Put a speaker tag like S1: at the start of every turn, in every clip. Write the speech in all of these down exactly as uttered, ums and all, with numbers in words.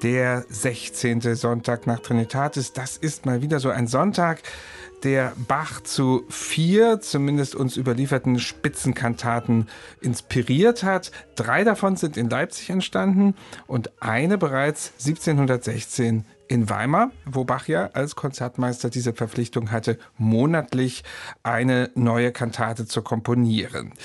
S1: Der sechzehnte Sonntag nach Trinitatis, das ist mal wieder so ein Sonntag, der Bach zu vier, zumindest uns überlieferten Spitzenkantaten inspiriert hat. Drei davon sind in Leipzig entstanden und eine bereits siebzehnhundertsechzehn in Weimar, wo Bach ja als Konzertmeister diese Verpflichtung hatte, monatlich eine neue Kantate zu komponieren.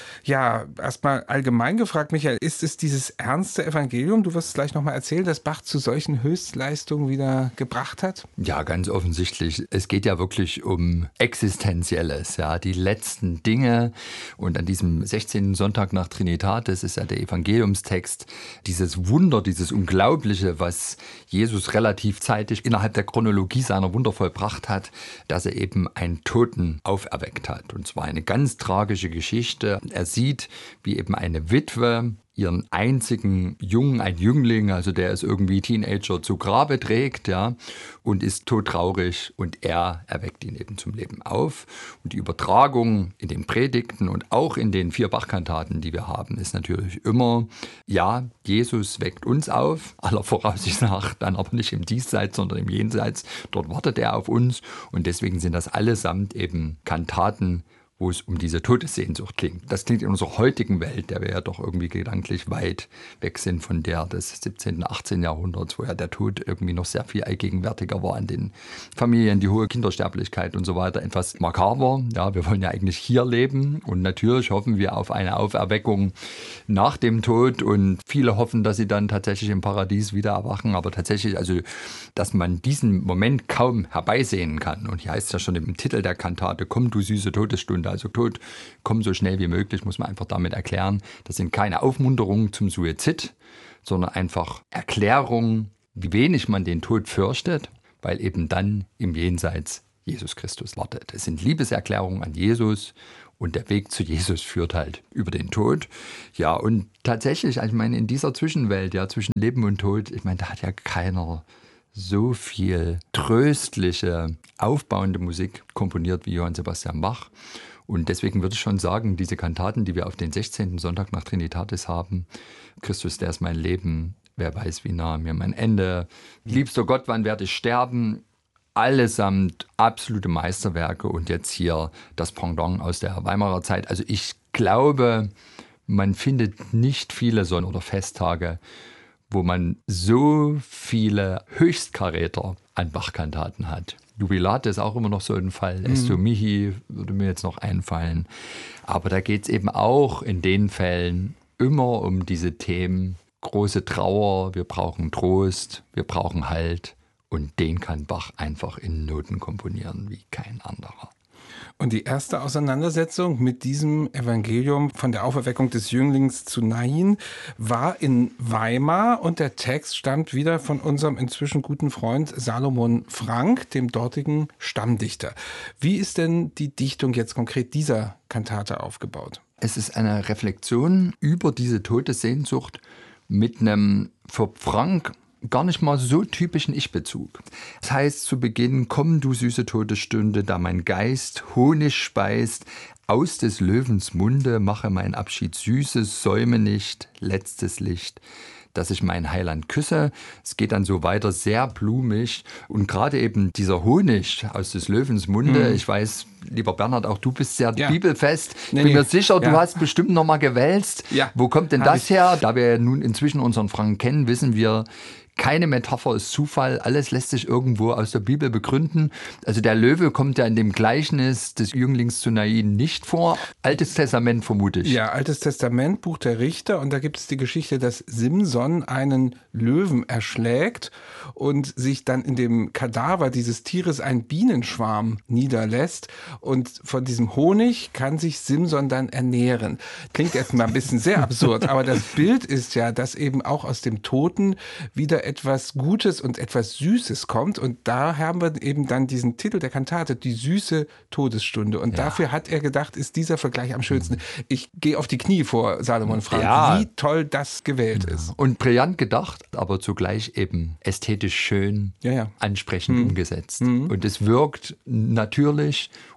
S1: Ja, erstmal allgemein gefragt, Michael, ist es dieses ernste Evangelium, du wirst es gleich nochmal erzählen, das Bach zu solchen Höchstleistungen wieder gebracht hat?
S2: Ja, ganz offensichtlich. Es geht ja wirklich um Existenzielles, ja, die letzten Dinge. Und an diesem sechzehnten Sonntag nach Trinitatis ist ja der Evangeliumstext, dieses Wunder, dieses Unglaubliche, was Jesus relativ zeitig innerhalb der Chronologie seiner Wunder vollbracht hat, dass er eben einen Toten auferweckt hat. Und zwar eine ganz tragische Geschichte. Er sieht, wie eben eine Witwe ihren einzigen Jungen, ein Jüngling, also der ist irgendwie Teenager, zu Grabe trägt, ja, und ist todtraurig und er erweckt ihn eben zum Leben auf. Und die Übertragung in den Predigten und auch in den vier Bachkantaten, die wir haben, ist natürlich immer, ja, Jesus weckt uns auf, aller Voraussicht nach, dann aber nicht im Diesseits, sondern im Jenseits. Dort wartet er auf uns und deswegen sind das allesamt eben Kantaten, wo es um diese Todessehnsucht klingt. Das klingt in unserer heutigen Welt, der wir ja doch irgendwie gedanklich weit weg sind von der des siebzehnten, achtzehnten Jahrhunderts, wo ja der Tod irgendwie noch sehr viel allgegenwärtiger war in den Familien, die hohe Kindersterblichkeit und so weiter, etwas makaber. Ja, wir wollen ja eigentlich hier leben und natürlich hoffen wir auf eine Auferweckung nach dem Tod und viele hoffen, dass sie dann tatsächlich im Paradies wieder erwachen, aber tatsächlich, also, dass man diesen Moment kaum herbeisehen kann. Und hier heißt es ja schon im Titel der Kantate, komm du süße Todesstunde, also Tod, komm so schnell wie möglich, muss man einfach damit erklären. Das sind keine Aufmunterungen zum Suizid, sondern einfach Erklärungen, wie wenig man den Tod fürchtet, weil eben dann im Jenseits Jesus Christus wartet. Es sind Liebeserklärungen an Jesus und der Weg zu Jesus führt halt über den Tod. Ja, und tatsächlich, ich meine, in dieser Zwischenwelt, ja, zwischen Leben und Tod, ich meine, da hat ja keiner so viel tröstliche, aufbauende Musik komponiert wie Johann Sebastian Bach. Und deswegen würde ich schon sagen, diese Kantaten, die wir auf den sechzehnten Sonntag nach Trinitatis haben, Christus, der ist mein Leben, wer weiß, wie nah mir mein Ende, liebster Gott, wann werde ich sterben, allesamt absolute Meisterwerke und jetzt hier das Pendant aus der Weimarer Zeit. Also ich glaube, man findet nicht viele Sonn- oder Festtage, wo man so viele Höchstkaräter an Bachkantaten hat. Jubilate ist auch immer noch so ein Fall. Mhm. Esto Mihi würde mir jetzt noch einfallen. Aber da geht es eben auch in den Fällen immer um diese Themen. Große Trauer, wir brauchen Trost, wir brauchen Halt. Und den kann Bach einfach in Noten komponieren wie kein anderer.
S1: Und die erste Auseinandersetzung mit diesem Evangelium von der Auferweckung des Jünglings zu Nain war in Weimar und der Text stammt wieder von unserem inzwischen guten Freund Salomon Frank, dem dortigen Stammdichter. Wie ist denn die Dichtung jetzt konkret dieser Kantate aufgebaut?
S2: Es ist eine Reflexion über diese Todessehnsucht mit einem für Frank gar nicht mal so typischen Ich-Bezug. Das heißt zu Beginn, komm du süße Todesstunde, da mein Geist Honig speist, aus des Löwens Munde mache mein Abschied süßes, säume nicht, letztes Licht, dass ich mein Heiland küsse. Es geht dann so weiter, sehr blumig. Und gerade eben dieser Honig aus des Löwens Munde, mhm. ich weiß, lieber Bernhard, auch du bist sehr ja. bibelfest. Ich nee, bin nee. mir sicher, du ja. hast bestimmt noch mal gewälzt. Ja. Wo kommt denn Hab das ich. her? Da wir nun inzwischen unseren Frank kennen, wissen wir, keine Metapher ist Zufall, alles lässt sich irgendwo aus der Bibel begründen. Also der Löwe kommt ja in dem Gleichnis des Jünglings zu Nain nicht vor. Altes Testament vermute ich.
S1: Ja, Altes Testament, Buch der Richter. Und da gibt es die Geschichte, dass Simson einen Löwen erschlägt und sich dann in dem Kadaver dieses Tieres ein Bienenschwarm niederlässt. Und von diesem Honig kann sich Simson dann ernähren. Klingt jetzt mal ein bisschen sehr absurd, aber das Bild ist ja, dass eben auch aus dem Toten wieder etwas Gutes und etwas Süßes kommt. Und da haben wir eben dann diesen Titel der Kantate, die süße Todesstunde. Und ja. dafür hat er gedacht, ist dieser Vergleich am schönsten. Ich gehe auf die Knie vor Salomon Frank, ja. wie toll das gewählt
S2: ja.
S1: ist.
S2: Und brillant gedacht, aber zugleich eben ästhetisch schön, ja, ja. ansprechend mhm. umgesetzt. Mhm. Und es wirkt natürlich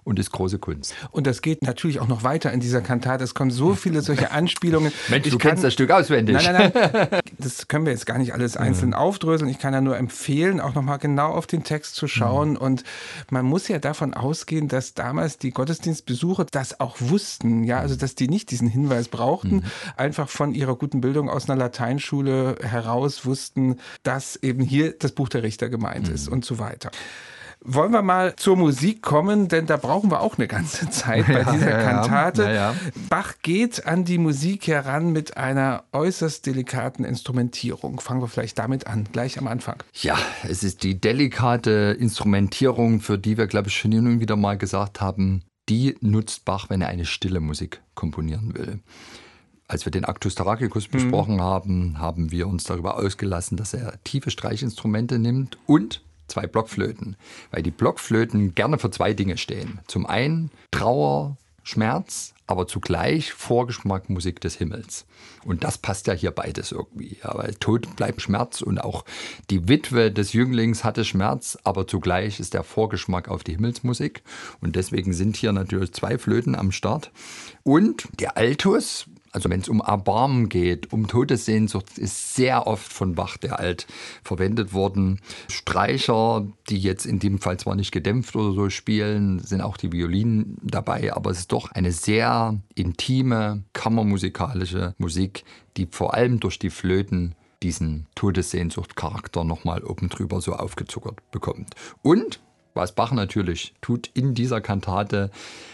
S2: und ist große Kunst.
S1: Und das geht natürlich auch noch weiter in dieser Kantate. Es kommen so viele solche Anspielungen.
S2: Mensch,
S1: ich
S2: du
S1: kann,
S2: kennst das Stück auswendig.
S1: Nein, nein, nein. Das können wir jetzt gar nicht alles einzeln ja. aufdröseln. Ich kann ja nur empfehlen, auch nochmal genau auf den Text zu schauen. Mhm. Und man muss ja davon ausgehen, dass damals die Gottesdienstbesucher das auch wussten. Ja, also dass die nicht diesen Hinweis brauchten, mhm. einfach von ihrer guten Bildung aus einer Lateinschule heraus wussten, dass eben hier das Buch der Richter gemeint mhm. ist und so weiter. Wollen wir mal zur Musik kommen, denn da brauchen wir auch eine ganze Zeit bei ja, dieser ja, Kantate. Ja, ja. Bach geht an die Musik heran mit einer äußerst delikaten Instrumentierung. Fangen wir vielleicht damit an, gleich am Anfang.
S2: Ja, es ist die delikate Instrumentierung, für die wir, glaube ich, schon hin und wieder mal gesagt haben, die nutzt Bach, wenn er eine stille Musik komponieren will. Als wir den Actus Tarachicus besprochen mhm. haben, haben wir uns darüber ausgelassen, dass er tiefe Streichinstrumente nimmt und zwei Blockflöten, weil die Blockflöten gerne für zwei Dinge stehen. Zum einen Trauer, Schmerz, aber zugleich Vorgeschmack Musik des Himmels. Und das passt ja hier beides irgendwie. Ja, weil Tod bleibt Schmerz und auch die Witwe des Jünglings hatte Schmerz, aber zugleich ist der Vorgeschmack auf die Himmelsmusik. Und deswegen sind hier natürlich zwei Flöten am Start. Und der Altus, also wenn es um Erbarmen geht, um Todessehnsucht, ist sehr oft von Bach der Alt verwendet worden. Streicher, die jetzt in dem Fall zwar nicht gedämpft oder so spielen, sind auch die Violinen dabei, aber es ist doch eine sehr intime, kammermusikalische Musik, die vor allem durch die Flöten diesen Todessehnsucht-Charakter nochmal oben drüber so aufgezuckert bekommt. Und, was Bach natürlich tut in dieser Kantate,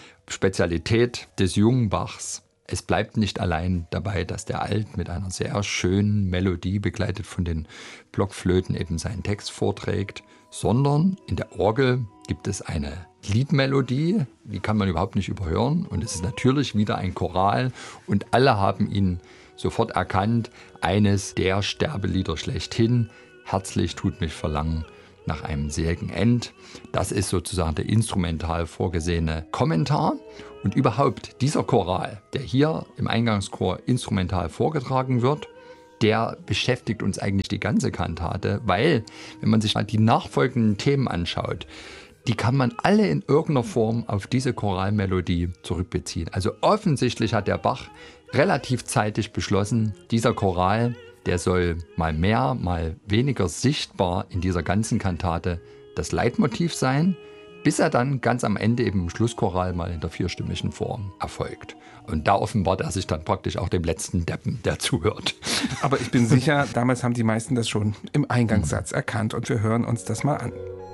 S2: Spezialität des jungen Bachs, es bleibt nicht allein dabei, dass der Alt mit einer sehr schönen Melodie, begleitet von den Blockflöten, eben seinen Text vorträgt, sondern in der Orgel gibt es eine Liedmelodie, die kann man überhaupt nicht überhören. Und es ist natürlich wieder ein Choral und alle haben ihn sofort erkannt. Eines der Sterbelieder schlechthin, Herzlich tut mich verlangen nach einem seligen End. Das ist sozusagen der instrumental vorgesehene Kommentar. Und überhaupt dieser Choral, der hier im Eingangschor instrumental vorgetragen wird, der beschäftigt uns eigentlich die ganze Kantate, weil, wenn man sich mal die nachfolgenden Themen anschaut, die kann man alle in irgendeiner Form auf diese Choralmelodie zurückbeziehen. Also offensichtlich hat der Bach relativ zeitig beschlossen, dieser Choral, der soll mal mehr, mal weniger sichtbar in dieser ganzen Kantate das Leitmotiv sein, bis er dann ganz am Ende eben im Schlusschoral mal in der vierstimmigen Form erfolgt. Und da offenbart er sich dann praktisch auch dem letzten Deppen, der zuhört.
S1: Aber ich bin sicher, damals haben die meisten das schon im Eingangssatz erkannt und wir hören uns das mal an.